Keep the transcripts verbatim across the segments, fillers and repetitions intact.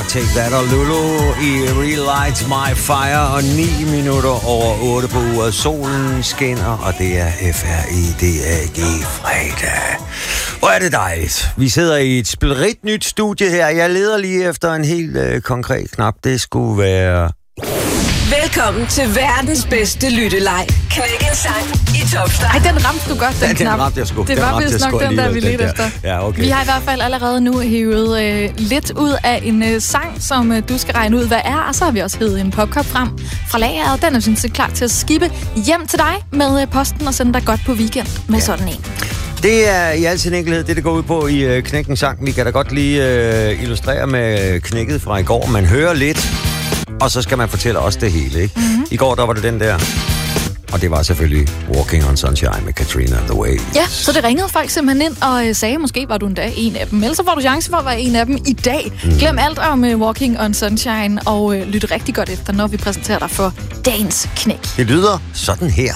Take That og Lulu i Relight My Fire, og ni minutter over otte på uret. Solen skinner, og det er F R I D A G fredag. Hvor er det dejligt. Vi sidder i et spilrigt nyt studie her. Jeg leder lige efter en helt øh, konkret knap. Det skulle være... Velkommen til verdens bedste lytteleg. Knæk en sang i Topstar. Ej, den ramte du godt, den ja, knap. Den ramte jeg sgu. Det den var vist nok den, der vi ledte efter. Ja, okay. Vi har i hvert fald allerede nu hævet øh, lidt ud af en øh, sang, som øh, du skal regne ud, hvad er. Og så har vi også hævet en popkop frem fra lageret, og den er sådan set klar til at skippe hjem til dig med øh, posten og sende dig godt på weekend med ja. sådan en. Det er i al sin enkelhed det, det går ud på i øh, Knækken sang. Vi kan da godt lige øh, illustrere med knækket fra i går. Man hører lidt, og så skal man fortælle os det hele, ikke? Mm-hmm. I går, der var det den der, og det var selvfølgelig Walking on Sunshine med Katrina and the Waves. Ja, så det ringede folk simpelthen ind og øh, sagde, måske var du en dag en af dem. Ellers så får du chance for at være en af dem i dag. Mm. Glem alt om øh, Walking on Sunshine, og øh, lyt rigtig godt efter, når vi præsenterer dig for dagens knæk. Det lyder sådan her.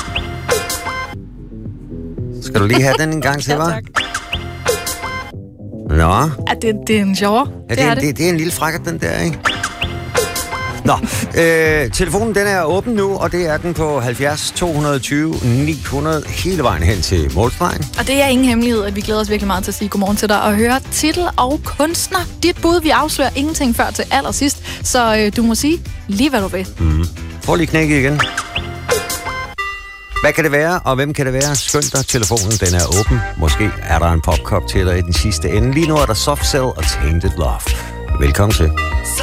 Skal du lige have den en gang til, hva'? Ja, tak. Nå. Ja, det, det er en sjovere. Ja, det, det, er det. Det, det er en lille frakker, den der, ikke? Nå, øh, telefonen den er åben nu, og det er den på halvfjerds to tyve ni hundrede hele vejen hen til målstregen. Og det er ingen hemmelighed, at vi glæder os virkelig meget til at sige godmorgen til dig og høre titel og kunstner. Dit bud, vi afslører ingenting før til allersidst, så øh, du må sige lige, hvad du vil. Mm. Få lige knækket igen. Hvad kan det være, og hvem kan det være? Skynd dig, telefonen den er åben. Måske er der en popkop til dig i den sidste ende. Lige nu er der Soft Cell og Tainted Love. Velkommen til.